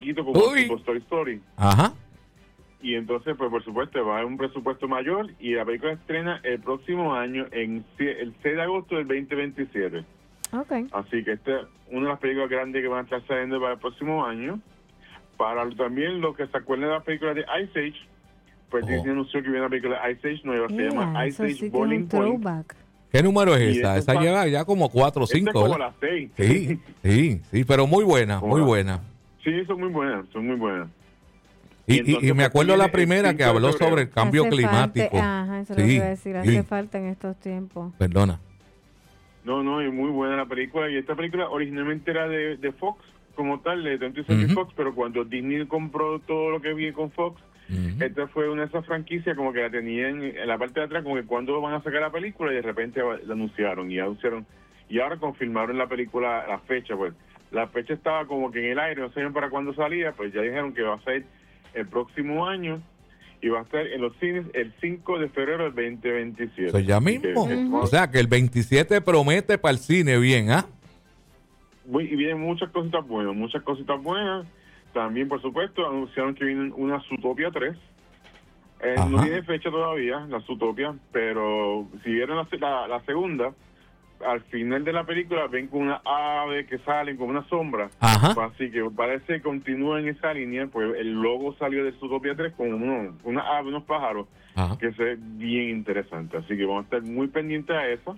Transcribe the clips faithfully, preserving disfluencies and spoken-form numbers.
muñequitos como Uy. tipo Toy Story. Ajá. Y entonces, pues por supuesto, va a haber un presupuesto mayor y la película estrena el próximo año, en sie- el seis de agosto del veinte veintisiete. Ok. Así que esta es una de las películas grandes que van a estar saliendo para el próximo año. Para también los que se acuerdan de la película de Ice Age, pues Oh. Disney anunció que viene una película de Ice Age nueva, se llama Yeah, Ice eso Age sí que es Boiling un Point. throwback. ¿Qué número es Y esa? esta Esa es lleva ya como cuatro o Esta es cinco, como ¿verdad? las seis. Sí, sí, sí, pero muy buena, Como muy la- buena. Sí, son muy buenas, son muy buenas. Y, Y y- entonces, y me pues, acuerdo viene la el primera que cinco de habló febrero. sobre el cambio Hace climático. falta- ajá, eso es lo que Sí, iba a decir. sí. Hace falta en estos tiempos. Perdona. No, no, es muy buena la película. Y esta película originalmente era de, de Fox, como tal, de twentieth Century Ujú. Fox, pero cuando Disney compró todo lo que viene con Fox, Ujú. esta fue una de esas franquicias como que la tenían en la parte de atrás, como que cuando van a sacar la película, y de repente la anunciaron, y anunciaron, y ahora confirmaron la película, la fecha, pues. La fecha estaba como que en el aire, no sabían para cuándo salía, pues ya dijeron que va a ser el próximo año, y va a estar en los cines el cinco de febrero del veinte veintisiete. Eso ya Así que, mismo. eh, O sea que el veintisiete promete para el cine bien, ¿ah? Muy- y vienen muchas cositas buenas, muchas cositas buenas. También, por supuesto, anunciaron que viene una Zootopia tres. Eh, no Ajá. tiene fecha todavía, la Zootopia, pero si vieron la, la, la segunda, al final de la película ven con una ave que salen con una sombra. Ajá. Pues así que parece que continúa en esa línea, pues el logo salió de Zootopia tres con uno, una ave, unos pájaros, Ajá. que se ve bien interesante. Así que vamos a estar muy pendientes a eso.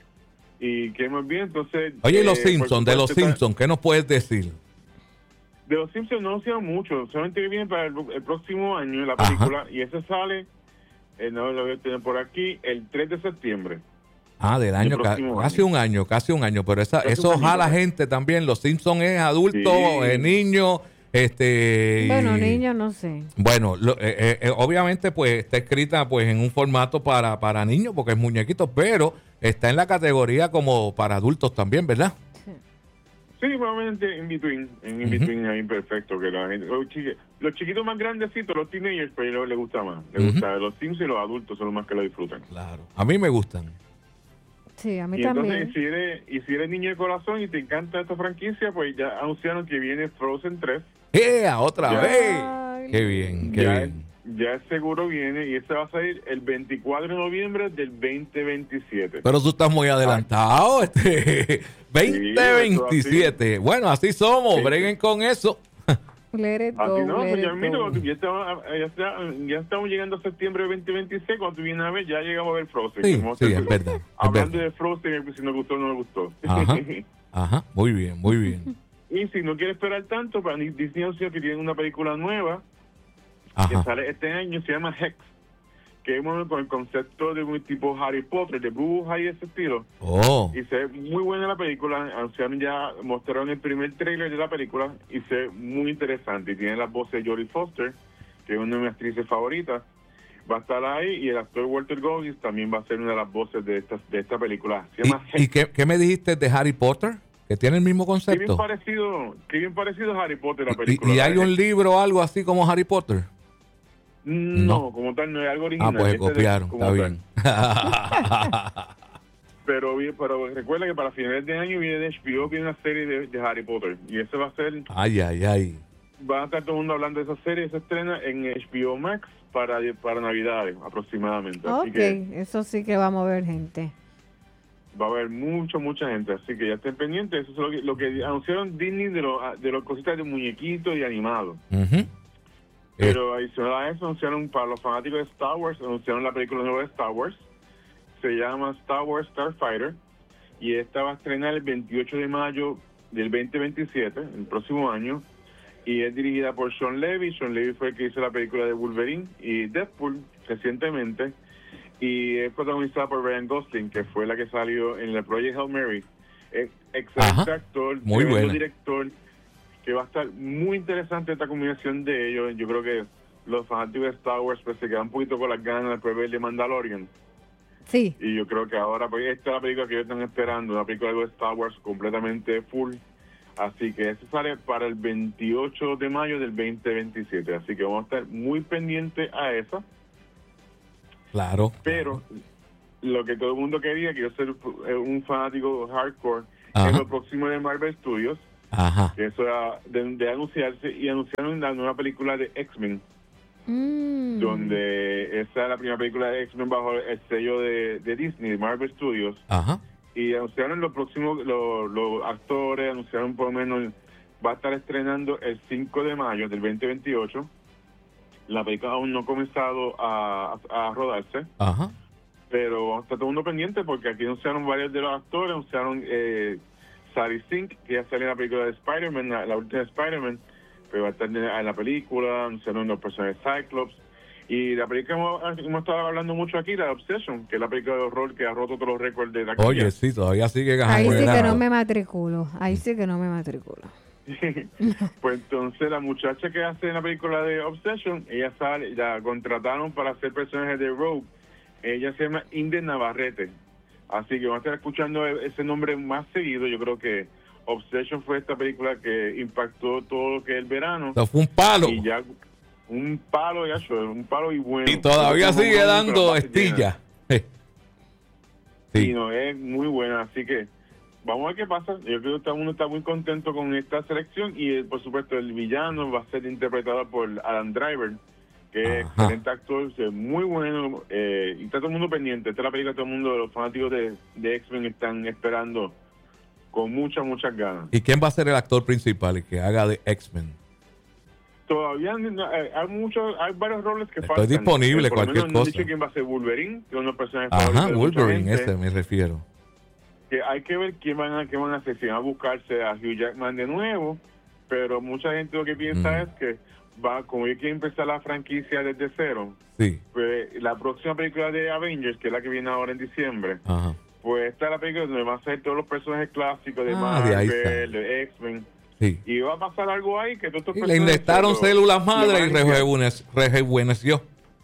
Y que más bien, entonces... Oye, y los eh, por Simpsons, de los supuesto, está- Simpsons, ¿qué nos puedes decir? De los Simpsons no anuncian mucho, solamente que viene para el, el próximo año la Ajá. película, y ese sale, eh, no lo voy a tener por aquí, el tres de septiembre. Ah, del año, El ca- próximo casi año. un año, casi un año, pero esa, Casi eso un añito, jala pues. gente también. Los Simpsons es adulto, Sí. eh, niño, este... y- Bueno, niños, no sé. Bueno, lo- eh, eh, eh, obviamente pues está escrita pues en un formato para, para niños porque es muñequito, pero está en la categoría como para adultos también, ¿verdad? Sí, probablemente in between, en in Ujú. between ahí perfecto, que la gente, los, chiqui- los chiquitos más grandecitos, los teenagers, pues les, les gusta más, les Ujú. gusta, los Simpsons y los adultos son los más que lo disfrutan. Claro. A mí me gustan. Sí, a mí Y también. entonces, si eres, y si eres niño de corazón y te encanta esta franquicia, pues ya anunciaron que viene Frozen tres. ¡Ea! ¡Otra Ya. vez! Ay. ¡Qué bien, qué ya, bien! ya seguro viene, y este va a salir el veinticuatro de noviembre del veinte veintisiete. Pero tú estás muy adelantado, este veinte veintisiete. Bueno, así somos, Sí. breguen con eso. Let it go, Así no, let pues ya, it mira, go. ya, estamos, ya, está- ya estamos llegando a septiembre de veinte veintiséis, cuando tú vienes a ver, ya llegamos a ver Frozen. Sí, Vamos a sí, hacer- es verdad, es Hablando verdad. de Frozen, si nos gustó o no nos gustó. Ajá, ajá, muy bien, muy bien. Y si no quieres esperar tanto, para Disney anunció que tienen una película nueva que Ajá. sale este año, se llama Hex, que es bueno, con el concepto de un tipo Harry Potter, de bruja y ese estilo. Oh, Y se ve muy buena la película. Anunciaron ya, mostraron el primer trailer de la película y se ve muy interesante. Y tiene la voz de Jodie Foster, que es una de mis actrices favoritas. Va a estar ahí, y el actor Walter Goggins también va a ser una de las voces de esta, de esta película. Se llama ¿y, y Hex. qué, qué me dijiste de Harry Potter? ¿Que tiene el mismo Qué bien concepto? parecido, qué bien parecido a Harry Potter la ¿Y, película. y la hay de un Hex. libro o algo así como Harry Potter? No, No. como tal, no es algo Ah, original. pues este de- copiaron, como está tal. bien. Pero, bien, pero recuerda que para finales de año viene de H B O, viene una serie de, de Harry Potter. Y ese va a ser, Ay, ay, ay. va a estar todo el mundo hablando de esa serie. Se estrena en H B O Max para, para Navidades aproximadamente. Así Ok, que eso sí que va a mover gente. va a haber mucha, mucha gente. Así que ya estén pendientes. Eso es lo que, lo que anunciaron Disney de los de los cositas de muñequitos y animados. Ujú. Pero adicional a eso, anunciaron para los fanáticos de Star Wars, anunciaron la película nueva de Star Wars. Se llama Star Wars Starfighter. Y esta va a estrenar el veintiocho de mayo del veinte veintisiete, el próximo año. Y es dirigida por Sean Levy. Sean Levy fue el que hizo la película de Wolverine y Deadpool recientemente. Y es protagonizada por Ryan Gosling, que fue la que salió en el Project Hail Mary. Es excelente Ajá. actor, Muy tremendo buena. director, que va a estar muy interesante esta combinación de ellos. Yo creo que los fanáticos de Star Wars pues se quedan un poquito con las ganas después de ver The Mandalorian. Sí, Y yo creo que ahora pues esta es la película que ellos están esperando, una película de Star Wars completamente full. Así que eso sale para el veintiocho de mayo del veinte veintisiete. Así que vamos a estar muy pendientes a esa. Claro. Pero lo que todo el mundo quería, que yo ser un fanático hardcore, Ajá. es lo próximo de Marvel Studios, Ajá. Que eso era de, de anunciarse, y anunciaron la nueva película de X-Men, Mm. donde esa es la primera película de X-Men bajo el sello de, de Disney, de Marvel Studios. Ajá. Y anunciaron los próximos, los, los actores, anunciaron por lo menos, va a estar estrenando el cinco de mayo del veinte veintiocho. La película aún no ha comenzado a, a, a rodarse, Ajá. pero está todo el mundo pendiente porque aquí anunciaron varios de los actores, anunciaron eh, Sally Sink, que ya sale en la película de Spider-Man, la, la última de Spider-Man, pero va a estar en la película, anunciaron los personajes de Cyclops. Y la película que hemos, hemos estado hablando mucho aquí, la Obsession, que es la película de horror que ha roto todos los récords de la Oye, sí, todavía sigue Ahí sí que ganando. no me matriculo. Ahí sí que no me matriculo. Pues entonces la muchacha que hace en la película de Obsession, ella sale, la contrataron para hacer personajes de Rogue. Ella se llama Inde Navarrete. Así que vamos a estar escuchando ese nombre más seguido. Yo creo que Obsession fue esta película que impactó todo lo que es el verano. Eso fue un palo. Y ya un palo, ya un palo y bueno. Y todavía Como sigue un- dando una estilla. Sí, Sí. no, es muy buena. Así que vamos a ver qué pasa. Yo creo que todo el mundo está muy contento con esta selección. Y eh, por supuesto, el villano va a ser interpretado por Adam Driver, que es Ajá. excelente actor, es muy bueno. Eh, y está todo el mundo pendiente. Esta es la película que todo el mundo, los fanáticos de, de X-Men, están esperando con muchas, muchas ganas. ¿Y quién va a ser el actor principal el que haga de X-Men? Todavía no, eh, hay muchos, hay varios roles que Estoy faltan. disponible, Eh, por lo cualquier menos no han cosa. dicho quién va a ser Wolverine, que es uno de los personajes Ajá, favoritos de mucha Wolverine, gente. ese me refiero. Que hay que ver quién van a, quién van a hacer, si van a buscarse a Hugh Jackman de nuevo, pero mucha gente lo que piensa Mm. es que va, como ellos quieren empezar la franquicia desde cero, Sí. pues la próxima película de Avengers, que es la que viene ahora en diciembre, Ajá. pues esta es la película donde van a ser todos los personajes clásicos de Ah, de ahí Marvel, está. de X-Men, Sí. y va a pasar algo ahí que todos estos Y le personajes inyectaron se lo- células lo madre van y a iniciar. rejuvenec- rejuveneció.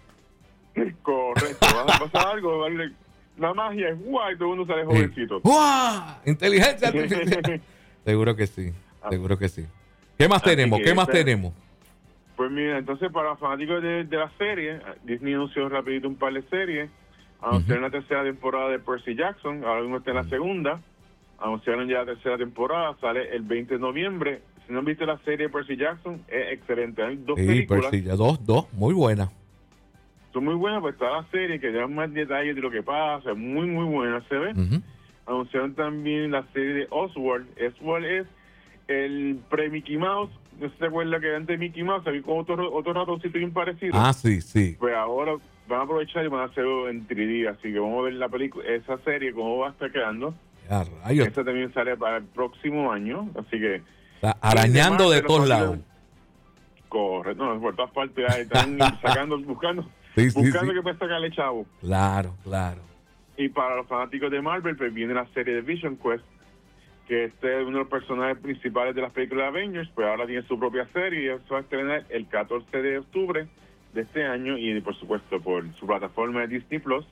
Correcto, va a pasar algo, darle la magia es guay, todo el mundo sale Sí. jovencito. ¡Uah! Inteligencia artificial. Seguro que sí, seguro que sí. ¿Qué más Así tenemos? que ¿Qué más esta- tenemos? Pues mira, entonces para los fanáticos de, de la serie, Disney anunció rapidito un par de series. Anunciaron la tercera temporada de Percy Jackson, ahora mismo está en la segunda. Anunciaron ya la tercera temporada, sale el veinte de noviembre. Si no han visto la serie de Percy Jackson, es excelente. Hay dos Sí, películas, Percy, ya dos, dos, muy buena. son muy buenas, pues está la serie que dan más detalles de lo que pasa, muy muy buena se ve. Ujú. Anunciaron también la serie de Oswald. Oswald es el pre-Mickey Mouse. No se acuerda que antes de Mickey Mouse había como otro, otro ratoncito bien parecido. Ah, sí, sí. Pues ahora van a aprovechar y van a hacerlo en tres D. Así que vamos a ver la película, esa serie, cómo va a estar quedando. Ya, rayos. Esta también sale para el próximo año. Así que, Está arañando de Marvel, todos los lados. correcto, no, por todas partes ahí están sacando, buscando, Sí, sí, buscando sí. que pueda sacarle chavo. Claro, claro. Y para los fanáticos de Marvel, pues viene la serie de Vision Quest, que este es uno de los personajes principales de las películas de Avengers, pues ahora tiene su propia serie y eso va a estrenar el catorce de octubre de este año y por supuesto por su plataforma de Disney Plus.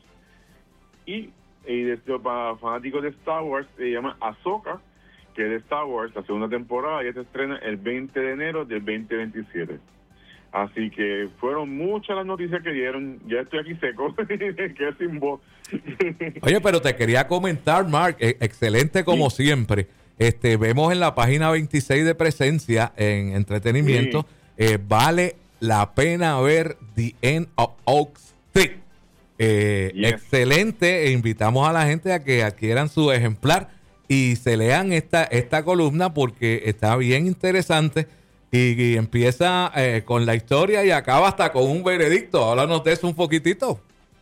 Y, y desde para fanáticos de Star Wars se llama Ahsoka, que es de Star Wars, la segunda temporada, y se estrena el veinte de enero del veinte veintisiete. Así que fueron muchas las noticias que dieron. Ya estoy aquí seco, que sin voz. Oye, pero te quería comentar, Mark, eh, excelente como Sí. siempre. Este, vemos en la página veintiséis de presencia en entretenimiento, eh, vale la pena ver The End of Oak Street. Eh, Yes. Excelente, e invitamos a la gente a que adquieran su ejemplar y se lean esta, esta columna porque está bien interesante y, y empieza eh, con la historia y acaba hasta con un veredicto. Háblanos de eso un poquitito.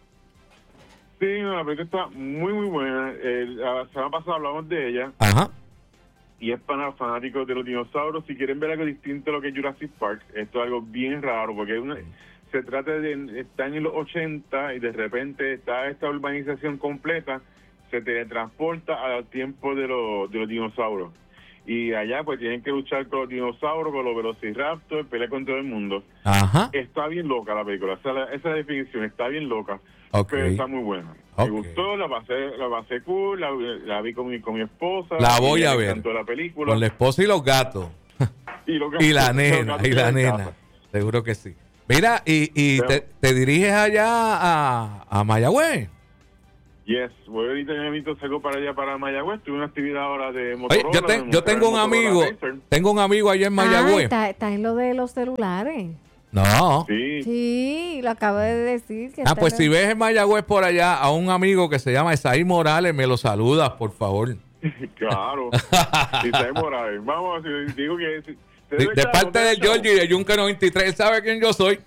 Sí, no, la película está muy, muy buena. Eh, la semana pasada hablamos de ella Ajá. y es para fanáticos de los dinosaurios. Si quieren ver algo distinto a lo que es Jurassic Park, esto es algo bien raro porque es una, se trata de, están en los ochenta y de repente está esta urbanización completa, se teletransporta al tiempo de, los de los dinosaurios. Y allá pues tienen que luchar con los dinosaurios, con los velociraptors, pelear con todo el mundo. Ajá. Está bien loca la película, esa, es la- esa es la definición, está bien loca, Ok. pero está muy buena. Ok. Me gustó, la pasé, la pasé cool, la, la vi con mi, con mi esposa. La voy y a me ver. encantó la película. Con la esposa y los gatos. y, lo Y la los nena, gatos y que la en nena. casa. Seguro que sí. Mira, y, y Pero- te, te diriges allá a, a Mayagüez. Yes, voy ahorita mismo salgo para allá, para Mayagüez. Tuve una actividad ahora de Motorola. Oye, yo, te- de yo tengo un mostrar el amigo, Motorola Razr. tengo un amigo allá en Ah, Mayagüez. está, está en lo de los celulares. No. Sí, Sí, lo acabo de decir. Que Ah, está pues en si lo- ves en Mayagüez por allá a un amigo que se llama Esaí Morales, me lo saludas, por favor. claro. Isaac Morales. Vamos, si digo que... si- te De, doy de chavo, parte te doy del chavo. Georgie y de Yunque noventa y tres, él sabe quién yo soy.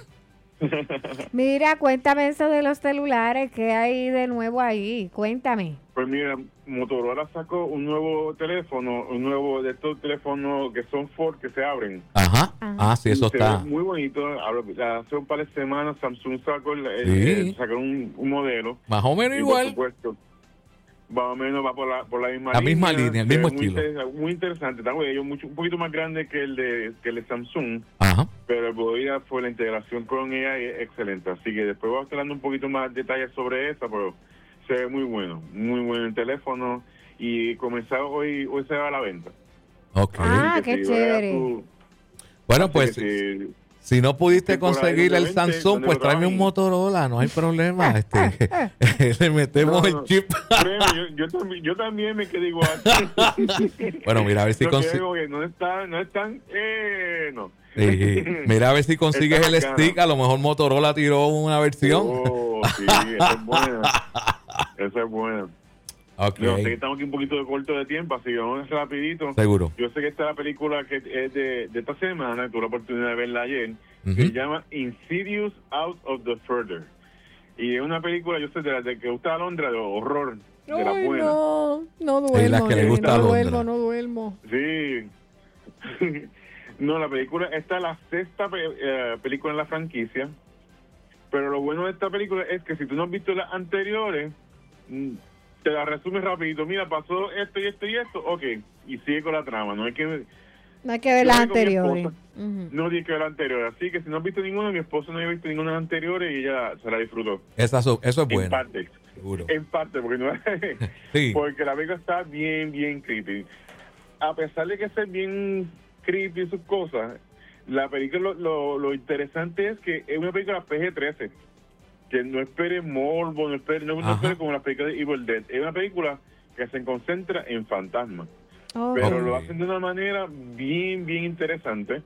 Mira, cuéntame eso de los celulares. ¿Qué hay de nuevo ahí? Cuéntame. Pues mira, Motorola sacó un nuevo teléfono, un nuevo de estos teléfonos que son Ford, que se abren. Ajá. Ajá. Ah, sí, eso Se está. ve muy bonito. Ahora, hace un par de semanas Samsung sacó, el, el- Sí. el- sacó un, un modelo. Más o menos Y por igual. supuesto, más o menos va por la, por la misma La línea. misma línea, el Se mismo ve muy estilo. interesa- Muy interesante. Está bello, mucho, un poquito más grande que el de, que el de Samsung. Ajá. Pero el Bodia fue la integración con ella y es excelente. Así que después voy a estar dando un poquito más detalles sobre esa, pero se ve muy bueno. Muy bueno el teléfono. Y comenzado hoy, hoy se va a la venta. Ok. Ah, Así que qué si vea chévere. tu- Bueno, así pues que si- si no pudiste Sí, por ahí conseguir el donde Samsung, vende, pues donde lo tráeme un traen. Motorola, no hay problema. Este, le metemos No, el no. chip. Créeme, yo, yo, también, yo también me quedé igual. Bueno, mira a ver si Lo que consi- digo que no están, no están, eh, no. Sí, mira a ver si consigues Está el bacana. stick. A lo mejor Motorola tiró una versión. Oh, sí, esa es buena. Esa es buena. Ok, Yo sé que estamos aquí un poquito de corto de tiempo, así que vamos rapidito. seguro. Yo sé que esta es la película que es de, de esta semana, tuve la oportunidad de verla ayer, Ujú. se llama Insidious Out of the Further. Y es una película, yo sé, de la de que gusta a Londra, de horror, de la Ay, buena. no, no duermo. Sí, las que le nene, gusta a no Londra. duermo, no duermo. Sí. No, la película, esta es la sexta pe- eh, película en la franquicia, pero lo bueno de esta película es que si tú no has visto las anteriores, mm, te la resumes rapidito. Mira, pasó esto y esto y esto, ok, y sigue con la trama. No hay que No hay que ver Yo las voy con mi anteriores. esposa. Ujú. no tiene que ver la anterior. Así que si no has visto ninguna, mi esposo no había visto ninguna de las anteriores y ella se la disfrutó. Esa so- eso es En bueno. parte. Seguro. En parte, porque no Sí. porque la película está bien, bien creepy. A pesar de que ser bien creepy y sus cosas, la película, lo, lo, lo interesante es que es una película P G trece. Que no espere morbo, no espere, no, no Ajá. espere como la película de Evil Dead. Es una película que se concentra en fantasmas. Oh, Pero Ok. lo hacen de una manera bien, bien interesante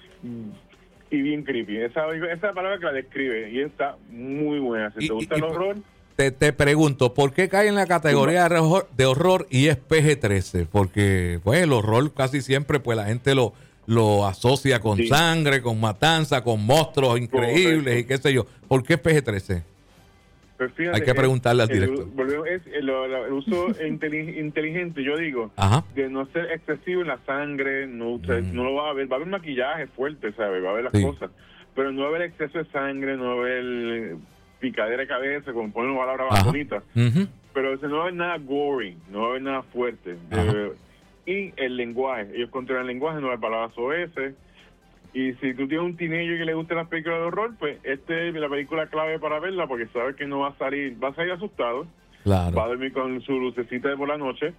y bien creepy. Esa, esa palabra que la describe y está muy buena. Si Y- te gusta y- el y- horror, Te, te pregunto, ¿por qué cae en la categoría de horror, de horror y es P G trece? Porque pues el horror casi siempre pues la gente lo, lo asocia con Sí. sangre, con matanza, con monstruos increíbles Correcto. y qué sé yo. ¿Por qué es P G trece? pues fíjate, Hay que preguntarle al el- director. volvemos, es el, el uso inteli- inteligente, yo digo, Ajá. de no ser excesivo en la sangre, no, o sea, Mm. no lo va a haber, va a haber maquillaje fuerte, ¿sabes? Va a haber las Sí. cosas, pero no va a haber exceso de sangre, no va a haber picadera de cabeza, como ponen una palabra más Ajá. bonita. Ujú. Pero o sea, no va a haber nada gory, no va a haber nada fuerte. Ajá. Eh, y el lenguaje, ellos controlan el lenguaje, no va a haber palabras O S. Y si tú tienes un teenager que le gusta las películas de horror, pues esta es la película clave para verla, porque sabes que no va a salir, va a salir asustado, va a Claro. dormir con su lucecita de por la noche,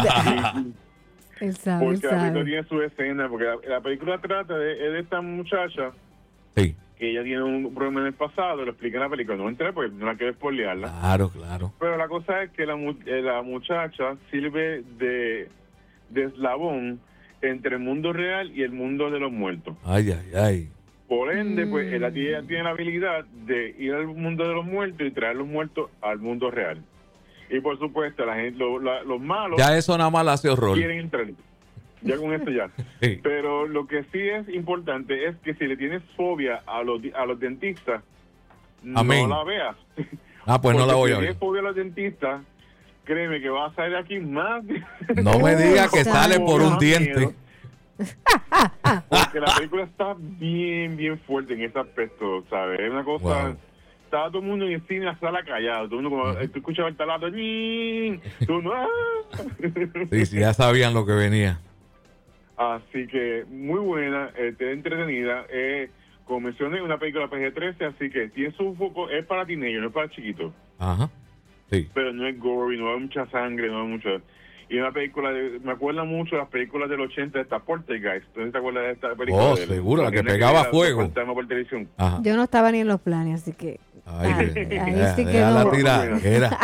Él sabe, él porque la película sabe. tiene su escena, porque la, la película trata de, es de esta muchacha Sí. que ella tiene un problema en el pasado, lo explica en la película, no entré porque no la quiero spoilearla. Claro, claro. Pero la cosa es que la, mu- eh, la muchacha sirve de, de eslabón entre el mundo real y el mundo de los muertos. Ay, ay, ay. Por ende, pues Mm. ella tiene, tiene la habilidad de ir al mundo de los muertos y traer los muertos al mundo real. Y por supuesto, la gente, lo- la- los malos Ya eso nada más le hace horror. quieren entrar. Ya con esto ya. Sí. Pero lo que sí es importante es que si le tienes fobia a los, di- a los dentistas, Amén. no la veas. Ah, pues no la Porque voy si a ver. tienes fobia a los dentistas, créeme que va a salir aquí más. No me digas que Uy, sale por un Más diente. miedo. Porque la película está bien, bien fuerte en ese aspecto, ¿sabes? Es una cosa... Wow. Estaba todo el mundo en el cine, la sala callado. Todo el mundo, como, tú escuchabas el talato, ¡ñin! Tú, no, ¡ah! Sí, sí, ya sabían lo que venía. Así que muy buena, eh, entretenida. Eh, como mencioné, una película P G trece, así que tiene su foco, es para teenagers, no es para chiquitos. Ajá. Sí. Pero no es gory, no hay mucha sangre, no hay mucho... Y una película, de, me acuerda mucho de las películas del ochenta de esta Poltergeist. ¿Tú te acuerdas de esta película? Oh, de- seguro, la que nena pegaba la fuego. soportaba por televisión. Ajá. Yo no estaba ni en los planes, así que Ay, Ay, de- ahí deja- sí que deja la no. tiradera.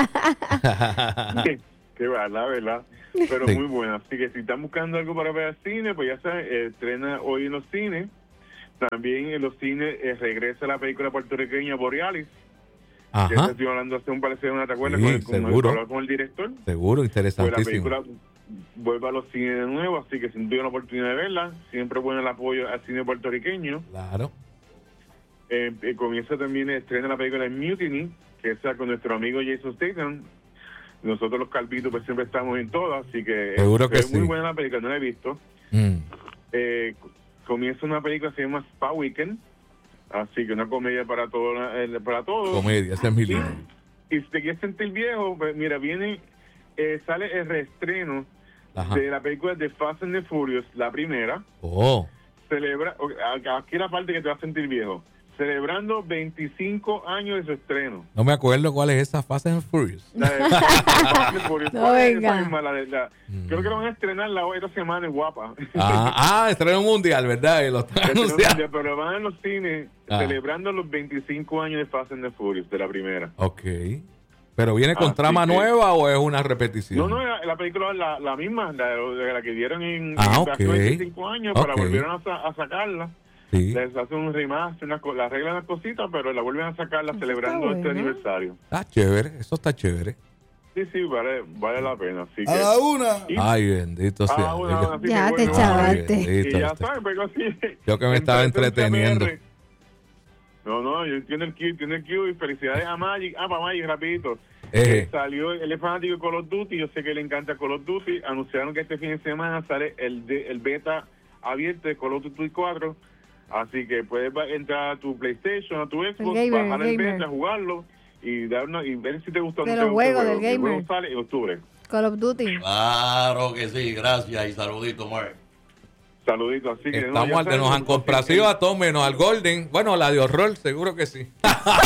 Qué va, la verdad. Pero Sí. muy buena. Así que si están buscando algo para ver al cine, pues ya saben, eh, estrena hoy en los cines. También en los cines eh, regresa la película puertorriqueña Borealis. Que Ajá, estoy hablando hace un par de semanas, ¿te acuerdas? Sí, con, el- con, el- seguro. hablar con el director. seguro, Pues la interesantísimo. película vuelve a los cines de nuevo, así que si no tuvieron la oportunidad de verla, siempre bueno el apoyo al cine puertorriqueño. Claro. Eh, eh, con eso también estrena la película Mutiny, que es con nuestro amigo Jason Statham. Nosotros los calvitos pues siempre estamos en todas, así que Seguro es, que es muy sí. buena la película, no la he visto. Mm. Eh, comienza una película que se llama Spa Weekend, así que una comedia para todo, eh, para todos. Comedia, ese es mi línea. Y si te quieres sentir viejo, pues mira, viene, eh, sale el reestreno Ajá. de la película de Fast and the Furious, la primera. Oh, Celebra, ok, aquí la parte que te va a sentir viejo. Celebrando veinticinco años de su estreno. no me acuerdo cuál es esa Fast and Furious. La de Fast and the Furious. No, ¿Cuál es venga. esa misma? La de- la- Creo que la van a estrenar la otra semana en Guapa. Ah, ah, estreno mundial, ¿verdad? Y lo están Estreno anunciando. mundial, pero van en los cines Ah. celebrando los veinticinco años de Fast and the Furious, de la primera. Ok. ¿Pero viene con Así trama que- nueva o es una repetición? No, no, la, la película es la, la misma, la, de la que dieron en, Ah, en ok. hace veinticinco años, para Ok. volvieron a, sa- a sacarla. Sí. Les hacen un remaster, unas co- le arreglan las cositas, pero la vuelven a sacarla celebrando está este bueno. aniversario. Está chévere, eso está chévere. Sí, sí, vale, vale la pena. Así A que, la una. Y- Ay, bendito sea. ah, una- Dios. así Ya que te bueno, chavaste. Ay, Y bendito ya usted. saben, pero así. Yo que me estaba entonces, entreteniendo. C P R. No, no, yo entiendo el Q, tiene el Q y felicidades a Magic. Ah, para Magic, rapidito. Eje. Eh, salió, él es fanático de Call of Duty, yo sé que le encanta Call of Duty. Anunciaron que este fin de semana sale el, de- el beta abierto de Call of Duty cuatro. Así que puedes va- entrar a tu PlayStation, a tu Xbox, gamer, bajar el el gamer. beta, jugarlo y, dar una, y ver si te gusta o no De te los gusta el juegos juego. del El juego gamer. sale en octubre. Call of Duty. Claro que sí, gracias y saludito, Mark. Saluditos, así que no, Estamos ya al de saben, nos han complacido a todos menos al Golden. Bueno, la de horror, seguro que sí.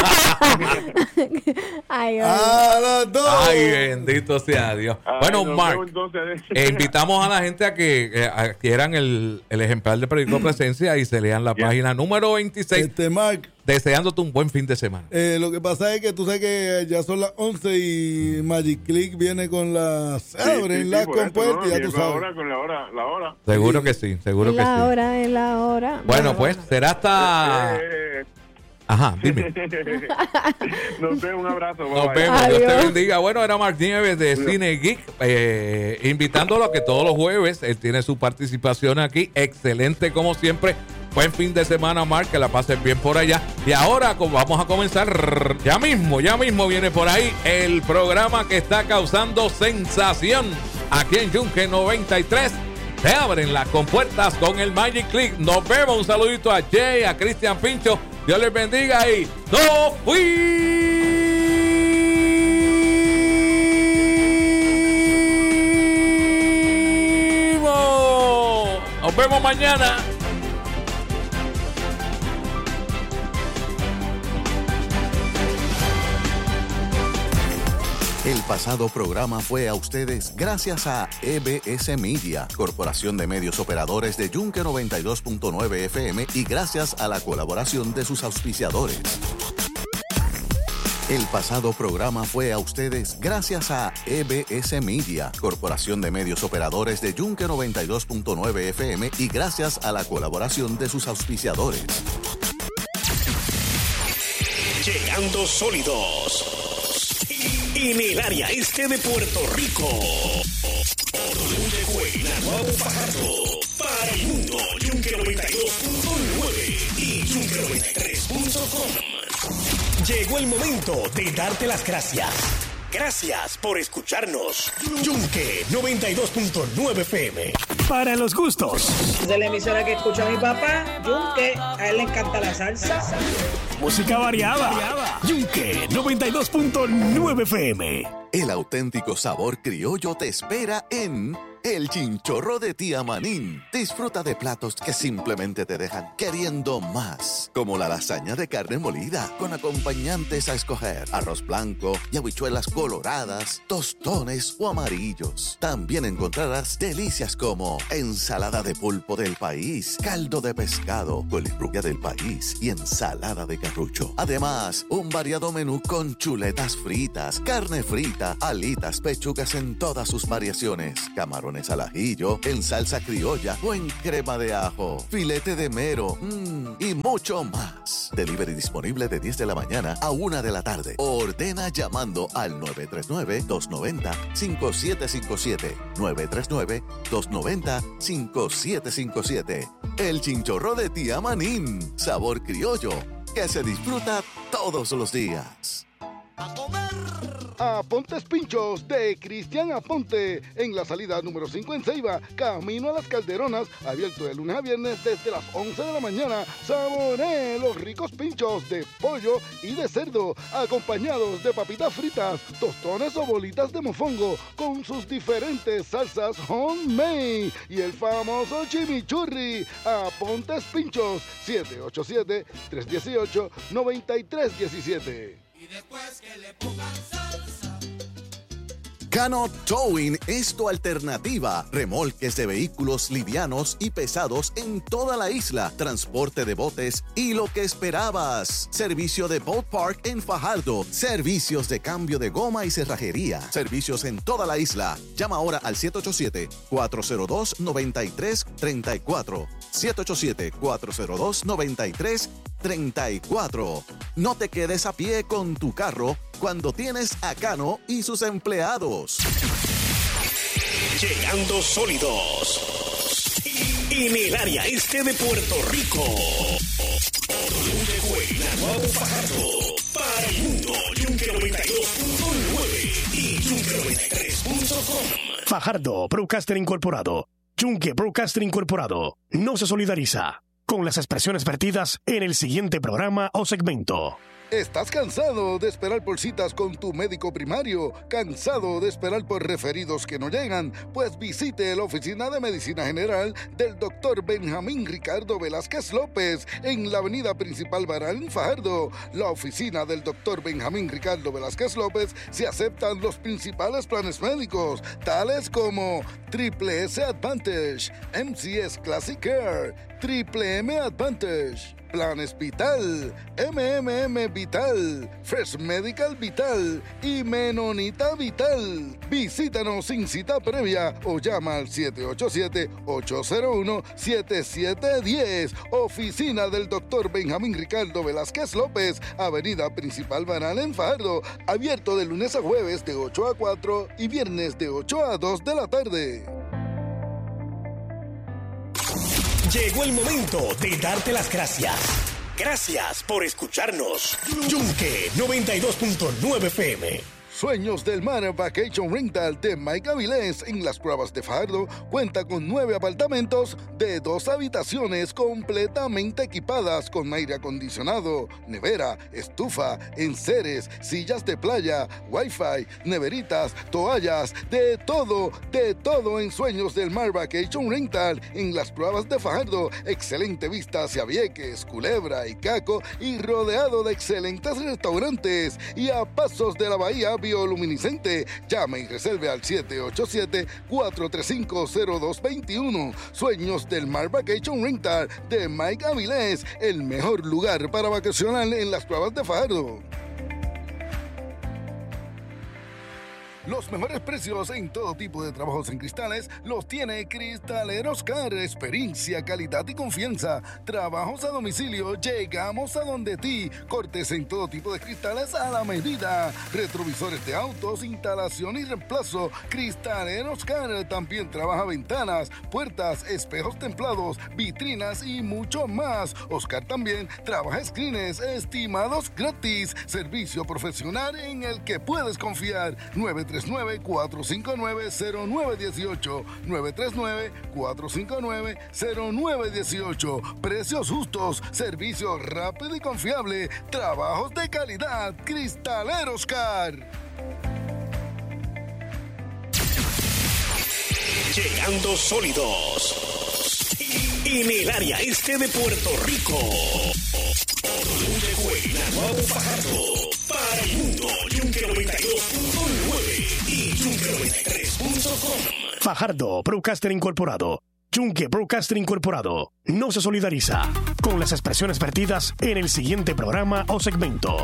Ay, ay. A las dos. Ay, bendito sea Dios. Ay, Bueno, nos Mark, vemos entonces. eh, invitamos a la gente a que eh, adquieran el, el ejemplar de periódico Presencia y se lean la Ya. página número veintiséis, Este, Mark, deseándote un buen fin de semana. eh, lo que pasa es que tú sabes que ya son las once y Magic Click viene con las... Sí, abren sí, sí, las por eso, compuertas, ¿no? ya Y tú es la sabes. hora con la hora, la hora. Seguro que sí, seguro Es que la sí. hora, es la hora. Bueno, pues será hasta... Eh, Ajá, dime. Nos vemos, un abrazo. Nos bye-bye. vemos, Dios te Adiós. bendiga. Bueno, era Mark Nieves de Cine Geek, eh, invitándolo a que todos los jueves él tiene su participación aquí. Excelente, como siempre. Buen fin de semana, Mark, que la pasen bien por allá. Y ahora como vamos a comenzar, ya mismo, ya mismo viene por ahí el programa que está causando sensación aquí en Yunque noventa y tres. Se abren las compuertas con el Magic Click. Nos vemos. Un saludito a Jay, a Cristian Pincho. Dios les bendiga y ¡no fuimos! Nos vemos mañana. El pasado programa fue a ustedes gracias a E B S Media, Corporación de Medios Operadores de Yunque noventa y dos punto nueve F M y gracias a la colaboración de sus auspiciadores. El pasado programa fue a ustedes gracias a E B S Media, Corporación de Medios Operadores de Yunque noventa y dos punto nueve F M y gracias a la colaboración de sus auspiciadores. Llegando sólidos en el área este de Puerto Rico. W Q Naguabo Fajardo para el mundo. Yunque noventa y dos punto nueve y Yunque noventa y tres punto com. Llegó el momento de darte las gracias. Gracias por escucharnos. Yunque noventa y dos punto nueve F M. Para los gustos. De la emisora que escucha a mi papá, Yunque, a él le encanta la salsa. Música variada. Yunque noventa y dos punto nueve F M. El auténtico sabor criollo te espera en el chinchorro de tía Manín. Disfruta de platos que simplemente te dejan queriendo más, como la lasaña de carne molida, con acompañantes a escoger, arroz blanco y habichuelas coloradas, tostones o amarillos. También encontrarás delicias como ensalada de pulpo del país, caldo de pescado, colifrubia del país y ensalada de carrucho. Además, un variado menú con chuletas fritas, carne frita, alitas, pechugas en todas sus variaciones, camarones al ajillo, en salsa criolla o en crema de ajo, filete de mero mmm, y mucho más. Delivery disponible de diez de la mañana a una de la tarde. Ordena llamando al nueve tres nueve, dos nueve cero, cinco siete cinco siete. nueve tres nueve, dos nueve cero, cinco siete cinco siete. El chinchorro de tía Manín. Sabor criollo que se disfruta todos los días. ¡A comer! Apontes Pinchos de Cristian Aponte, en la salida número cinco en Ceiba, camino a Las Calderonas, abierto de lunes a viernes desde las once de la mañana. Saboree los ricos pinchos de pollo y de cerdo, acompañados de papitas fritas, tostones o bolitas de mofongo, con sus diferentes salsas homemade y el famoso chimichurri. Apontes Pinchos, siete ocho siete, tres uno ocho, nueve tres uno siete. Y después que le pongan salsa. Cano Towing es tu alternativa. Remolques de vehículos livianos y pesados en toda la isla. Transporte de botes y lo que esperabas. Servicio de Boat Park en Fajardo. Servicios de cambio de goma y cerrajería. Servicios en toda la isla. Llama ahora al siete ocho siete, cuatro cero dos, nueve tres tres cuatro. siete ocho siete, cuatro cero dos, nueve tres treinta y cuatro. No te quedes a pie con tu carro cuando tienes a Cano y sus empleados. Llegando sólidos en el área este de Puerto Rico. Yunque, Naguabo, Fajardo, para el mundo. Yunque noventa y dos punto nueve y Yunque noventa y tres punto com. Fajardo Broadcaster Incorporado. Yunque Broadcaster Incorporado no se solidariza con las expresiones vertidas en el siguiente programa o segmento. ¿Estás cansado de esperar por citas con tu médico primario? ¿Cansado de esperar por referidos que no llegan? Pues visite la Oficina de Medicina General del doctor Benjamín Ricardo Velázquez López en la avenida principal Baral en Fajardo. La oficina del doctor Benjamín Ricardo Velázquez López se aceptan los principales planes médicos, tales como Triple S Advantage, M C S Classic Care, Triple M Advantage, Planes Vital, M M M Vital, Fresh Medical Vital y Menonita Vital. Visítanos sin cita previa o llama al siete ocho siete, ocho cero uno, siete siete uno cero. Oficina del doctor Benjamín Ricardo Velázquez López, avenida principal Banal en Fajardo. Abierto de lunes a jueves de ocho a cuatro y viernes de ocho a dos de la tarde. Llegó el momento de darte las gracias. Gracias por escucharnos. Yunque noventa y dos punto nueve F M. Sueños del Mar Vacation Rental de Mike Avilés en Las Cuevas de Fajardo cuenta con nueve apartamentos de dos habitaciones completamente equipadas con aire acondicionado, nevera, estufa, enseres, sillas de playa, wifi, neveritas, toallas, de todo, de todo en Sueños del Mar Vacation Rental en Las Cuevas de Fajardo. Excelente vista hacia Vieques, Culebra y Caco y rodeado de excelentes restaurantes y a pasos de la bahía bioluminiscente. Llame y reserve al siete ocho siete, cuatro tres cinco, cero dos dos uno. Sueños del Mar Vacation Rental de Mike Avilés, el mejor lugar para vacacionar en Las Cuevas de Fajardo. Los mejores precios en todo tipo de trabajos en cristales los tiene Cristaleros Car. Experiencia, calidad y confianza. Trabajos a domicilio, llegamos a donde ti. Cortes en todo tipo de cristales a la medida. Retrovisores de autos, instalación y reemplazo. Cristaleros Car también trabaja ventanas, puertas, espejos templados, vitrinas y mucho más. Oscar también trabaja screens, estimados gratis. Servicio profesional en el que puedes confiar. nueve tres nueve, cuatro cinco nueve, cero nueve uno ocho, nueve tres nueve, cuatro cinco nueve, cero nueve uno ocho. Precios justos, servicio rápido y confiable, trabajos de calidad. Cristaleros Car. Llegando sólidos. En el área este de Puerto Rico. W Q Naguabo Fajardo. Para el mundo, Yunque noventa y dos punto nueve y Yunque noventa y tres punto com. Fajardo Broadcaster Incorporado. Yunque Broadcaster Incorporado no se solidariza con las expresiones vertidas en el siguiente programa o segmento.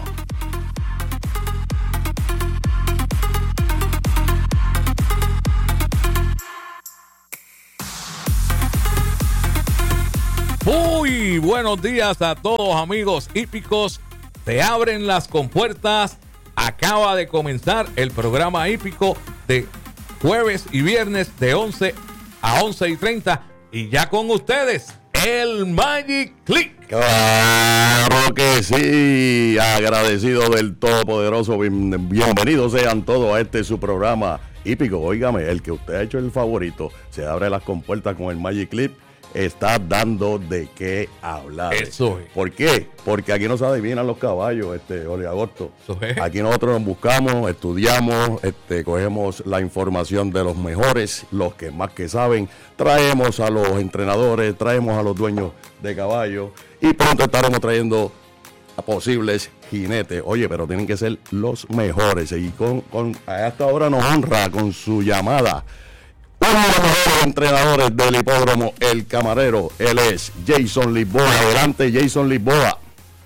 Muy buenos días a todos, amigos hípicos. Se abren las compuertas. Acaba de comenzar el programa hípico de jueves y viernes de once a once y treinta. Y ya con ustedes, el Magic Click. Claro que sí. Agradecido del Todopoderoso. Bien, bienvenidos sean todos a este su programa hípico. Óigame, el que usted ha hecho el favorito. Se abre las compuertas con el Magic Clip. Está dando de qué hablar. Eso es. ¿Por qué? Porque aquí no se adivinan los caballos, este, Oli Agosto. Eso es. Aquí nosotros nos buscamos, estudiamos, este, cogemos la información de los mejores, los que más que saben, traemos a los entrenadores, traemos a los dueños de caballos y pronto estaremos trayendo a posibles jinetes. Oye, pero tienen que ser los mejores. Y con, con hasta ahora nos honra con su llamada uno de los mejores entrenadores del hipódromo El Camarero. Él es Jason Lisboa. Adelante, Jason Lisboa.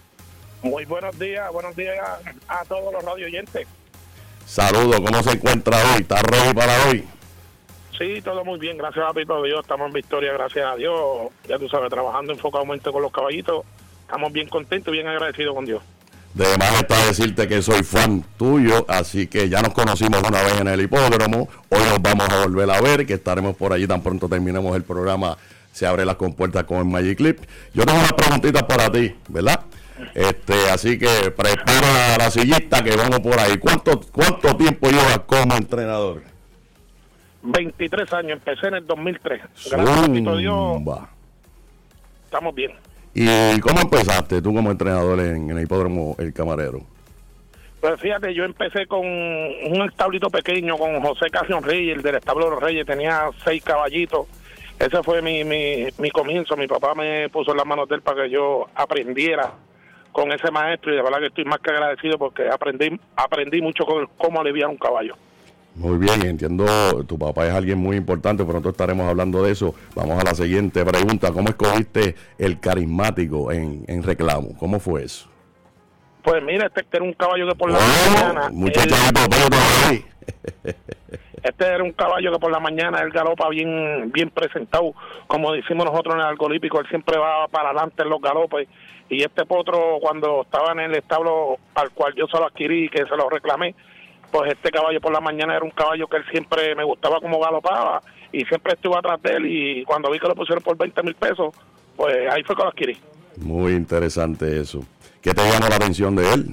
Muy buenos días, buenos días a, a todos los radio oyentes. Saludos, ¿cómo se encuentra hoy? ¿Está ready para hoy? Sí, todo muy bien, gracias a Dios, estamos en victoria, gracias a Dios. Ya tú sabes, trabajando enfocadamente con los caballitos, estamos bien contentos, bien agradecidos con Dios. De más está decirte que soy fan tuyo, así que ya nos conocimos una vez en el hipódromo. Hoy nos vamos a volver a ver, que estaremos por allí tan pronto terminemos el programa. Se abre las compuertas con el Magic Clip. Yo tengo unas preguntitas para ti, ¿verdad? Este, así que prepara la sillita que vamos por ahí. ¿Cuánto, cuánto tiempo llevas como entrenador? veintitrés años, empecé en el dos mil tres. Gracias a Dios, estamos bien. ¿Y cómo empezaste tú como entrenador en, en el hipódromo El Camarero? Pues fíjate, yo empecé con un establito pequeño con José Casión Reyes, el del establo de los Reyes, tenía seis caballitos. Ese fue mi, mi, mi comienzo. Mi papá me puso en las manos de él para que yo aprendiera con ese maestro y de verdad que estoy más que agradecido porque aprendí aprendí mucho con cómo aliviar un caballo. Muy bien, entiendo, tu papá es alguien muy importante, pronto estaremos hablando de eso. Vamos a la siguiente pregunta. ¿Cómo escogiste el carismático en, en reclamo? ¿Cómo fue eso? Pues mira, este, este era un caballo que por la oh, mañana... Muchachos, él, este era un caballo que por la mañana él galopa bien bien presentado. Como decimos nosotros en el alcolípico, él siempre va para adelante en los galopes. Y este potro, cuando estaba en el establo al cual yo se lo adquirí, que se lo reclamé, pues este caballo por la mañana era un caballo que él siempre me gustaba como galopaba y siempre estuve atrás de él y cuando vi que lo pusieron por veinte mil pesos, pues ahí fue que lo adquirí. Muy interesante eso. ¿Qué te llamó la atención de él?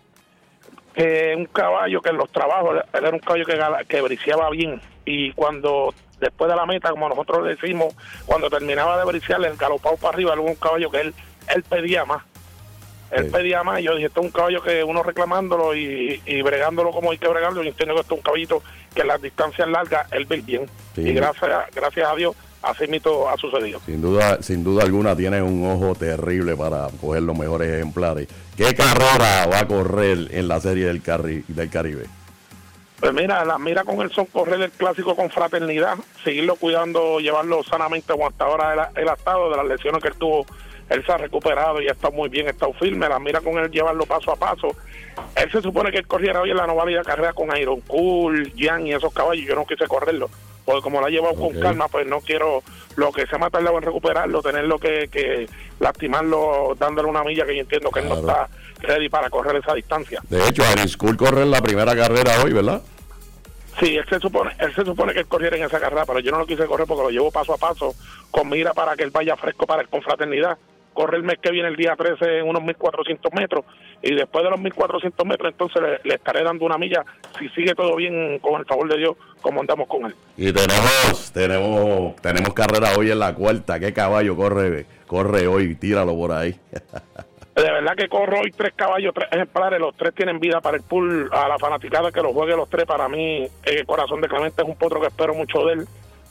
Eh, un caballo que en los trabajos, él era un caballo que, que briceaba bien y cuando después de la meta, como nosotros le decimos, cuando terminaba de bricear, el galopado para arriba, era un caballo que él, él pedía más. Él sí. pedía más y yo dije, este es un caballo que uno reclamándolo y, y bregándolo como hay que bregarlo, y entiendo que este es un caballito que en las distancias largas él ve bien. Sí. Y gracias, gracias a Dios, así mismo ha sucedido. Sin duda, sin duda alguna tiene un ojo terrible para coger los mejores ejemplares. ¿Qué carrera va a correr en la serie del, Cari del Caribe? Pues mira, la mira con él son correr el clásico con fraternidad, seguirlo cuidando, llevarlo sanamente como hasta ahora él ha estado de las lesiones que él tuvo. Él se ha recuperado y ha estado muy bien, ha estado firme, la mira con él llevarlo paso a paso. Él se supone que él corriera hoy en la no válida carrera con Iron Cool, Jan y esos caballos, yo no quise correrlo, porque como lo ha llevado okay. con calma, pues no quiero lo que se me ha tardado en recuperarlo, tenerlo que, que lastimarlo dándole una milla que yo entiendo que claro. él no está ready para correr esa distancia. De hecho, Iron Cool corre en la primera carrera hoy, ¿verdad? Sí, él se supone él se supone que él corriera en esa carrera, pero yo no lo quise correr porque lo llevo paso a paso, con mira para que él vaya fresco para el confraternidad. Corre el mes que viene, el día trece, en unos mil cuatrocientos metros, y después de los mil cuatrocientos metros, entonces le, le estaré dando una milla, si sigue todo bien, con el favor de Dios, como andamos con él. Y tenemos tenemos tenemos carrera hoy en la cuarta. ¿Qué caballo corre corre hoy? Tíralo por ahí. De verdad que corro hoy tres caballos, tres ejemplares, los tres tienen vida para el pool, a la fanaticada que los juegue los tres. Para mí, el Corazón de Clemente es un potro que espero mucho de él,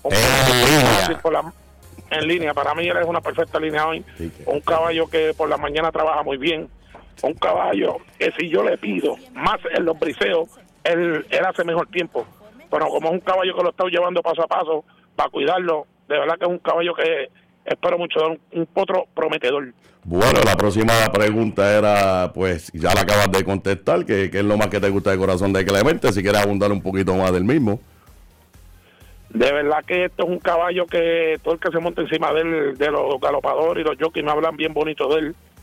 Un en por la, en línea, para mí él es una perfecta línea hoy. Sí, que... Un caballo que por la mañana trabaja muy bien. Un caballo que si yo le pido más en los briseos, él, él hace mejor tiempo. Pero como es un caballo que lo está llevando paso a paso para cuidarlo, de verdad que es un caballo que espero mucho, un, un potro prometedor. Bueno, la próxima pregunta era, pues, ya la acabas de contestar, que, que es lo más que te gusta del Corazón de Clemente, si quieres abundar un poquito más del mismo. De verdad que esto es un caballo que todo el que se monta encima de él, de los galopadores y los jockeys me hablan bien bonito de él.